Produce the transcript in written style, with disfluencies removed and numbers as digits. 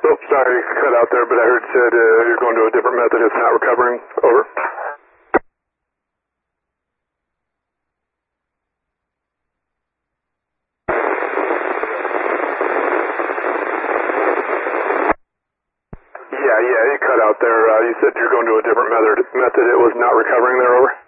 Oh, sorry, cut out there, but I heard you said you're going to a different method. It's not recovering. Over. Yeah, you cut out there. You said you're going to a different method. It was not recovering there. Over.